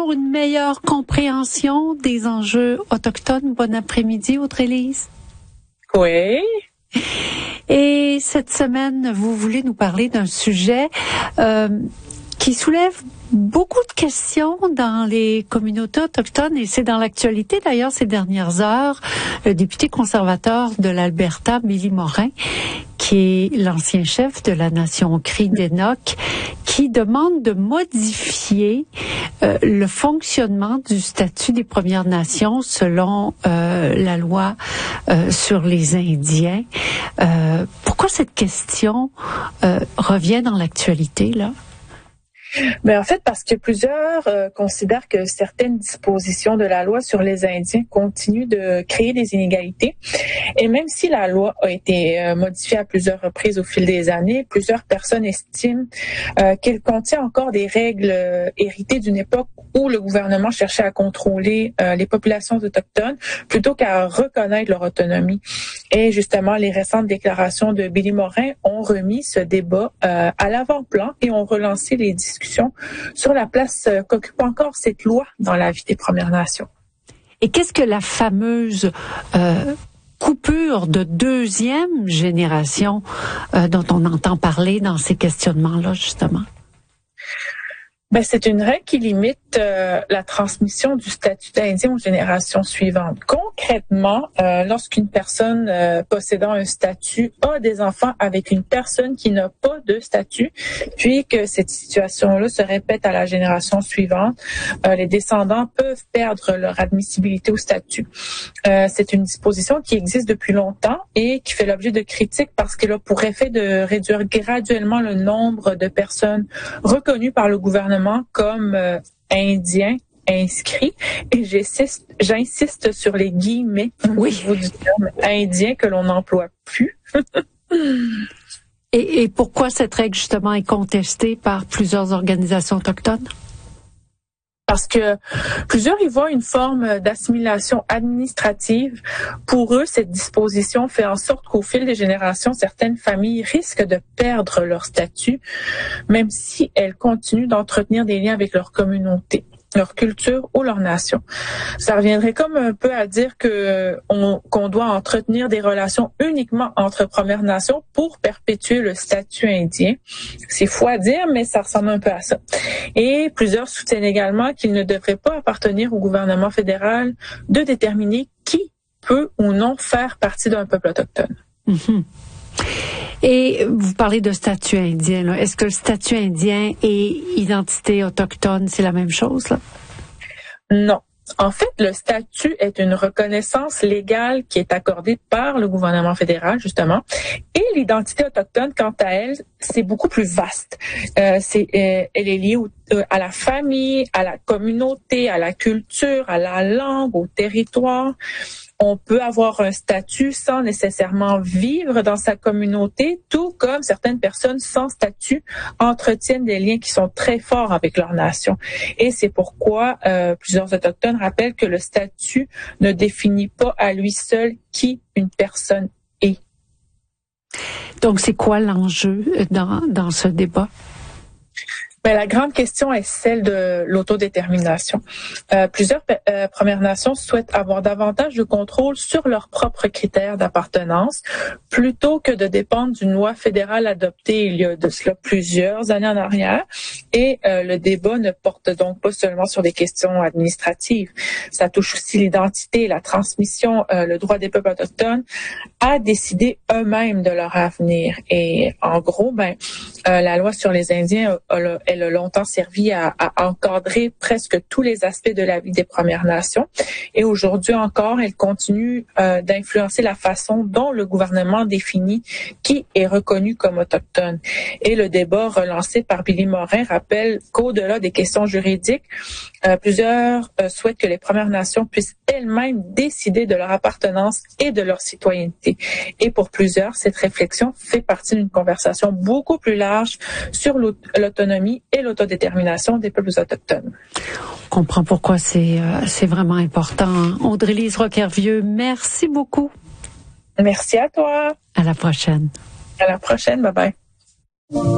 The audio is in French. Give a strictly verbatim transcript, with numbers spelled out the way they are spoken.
pour une meilleure compréhension des enjeux autochtones. Bon après-midi, Audrey-Lise. Oui. Et cette semaine, vous voulez nous parler d'un sujet euh, qui soulève beaucoup de questions dans les communautés autochtones et c'est dans l'actualité d'ailleurs ces dernières heures. Le député conservateur de l'Alberta, Billy Morin, qui est l'ancien chef de la Nation Cri d'Enoch, qui demande de modifier euh, le fonctionnement du statut des Premières Nations selon euh, la loi euh, sur les Indiens. Euh, pourquoi cette question euh, revient dans l'actualité, là? Mais en fait, parce que plusieurs euh, considèrent que certaines dispositions de la loi sur les Indiens continuent de créer des inégalités. Et même si la loi a été euh, modifiée à plusieurs reprises au fil des années, plusieurs personnes estiment euh, qu'elle contient encore des règles euh, héritées d'une époque où le gouvernement cherchait à contrôler euh, les populations autochtones plutôt qu'à reconnaître leur autonomie. Et justement, les récentes déclarations de Billy Morin ont remis ce débat euh, à l'avant-plan et ont relancé les discussions sur la place qu'occupe encore cette loi dans la vie des Premières Nations. Et qu'est-ce que la fameuse euh, coupure de deuxième génération euh, dont on entend parler dans ces questionnements-là, justement? Ben, c'est une règle qui limite euh, la transmission du statut d'Indien aux générations suivantes. Concrètement, euh, lorsqu'une personne euh, possédant un statut a des enfants avec une personne qui n'a pas de statut, puis que cette situation-là se répète à la génération suivante, euh, les descendants peuvent perdre leur admissibilité au statut. Euh, c'est une disposition qui existe depuis longtemps et qui fait l'objet de critiques parce qu'elle a pour effet de réduire graduellement le nombre de personnes reconnues par le gouvernement comme euh, indiens inscrits. Et j'insiste, j'insiste sur les guillemets oui. au niveau du terme indien que l'on n'emploie plus. et, et pourquoi cette règle, justement, est contestée par plusieurs organisations autochtones? Parce que plusieurs y voient une forme d'assimilation administrative. Pour eux, cette disposition fait en sorte qu'au fil des générations, certaines familles risquent de perdre leur statut, même si elles continuent d'entretenir des liens avec leur communauté, leur culture ou leur nation. Ça reviendrait comme un peu à dire que on, qu'on doit entretenir des relations uniquement entre Premières Nations pour perpétuer le statut indien. C'est fou à dire, mais ça ressemble un peu à ça. Et plusieurs soutiennent également qu'il ne devrait pas appartenir au gouvernement fédéral de déterminer qui peut ou non faire partie d'un peuple autochtone. Mm-hmm. Et vous parlez de statut indien, là. Est-ce que le statut indien et identité autochtone, c'est la même chose, là? Non. En fait, le statut est une reconnaissance légale qui est accordée par le gouvernement fédéral, justement. Et l'identité autochtone, quant à elle, c'est beaucoup plus vaste. Euh, c'est, euh, elle est liée au, euh, à la famille, à la communauté, à la culture, à la langue, au territoire. On peut avoir un statut sans nécessairement vivre dans sa communauté, tout comme certaines personnes sans statut entretiennent des liens qui sont très forts avec leur nation. Et c'est pourquoi euh, plusieurs autochtones rappellent que le statut ne définit pas à lui seul qui une personne est. Donc, c'est quoi l'enjeu dans, dans ce débat? Mais la grande question est celle de l'autodétermination. Euh, plusieurs euh, Premières Nations souhaitent avoir davantage de contrôle sur leurs propres critères d'appartenance plutôt que de dépendre d'une loi fédérale adoptée il y a de cela plusieurs années en arrière. Et euh, le débat ne porte donc pas seulement sur des questions administratives. Ça touche aussi l'identité, la transmission, euh, le droit des peuples autochtones à décider eux-mêmes de leur avenir. Et en gros, ben, euh, la loi sur les Indiens a, a, elle a longtemps servi à, à encadrer presque tous les aspects de la vie des Premières Nations. Et aujourd'hui encore, elle continue euh, d'influencer la façon dont le gouvernement définit qui est reconnu comme autochtone. Et le débat relancé par Billy Morin rappelle qu'au-delà des questions juridiques, euh, plusieurs euh, souhaitent que les Premières Nations puissent elles-mêmes décider de leur appartenance et de leur citoyenneté. Et pour plusieurs, cette réflexion fait partie d'une conversation beaucoup plus large sur l'autonomie et l'autodétermination des peuples autochtones. On comprend pourquoi c'est euh, c'est vraiment important. Audrey-Lise Roquervieux, merci beaucoup. Merci à toi. À la prochaine. À la prochaine. Bye bye.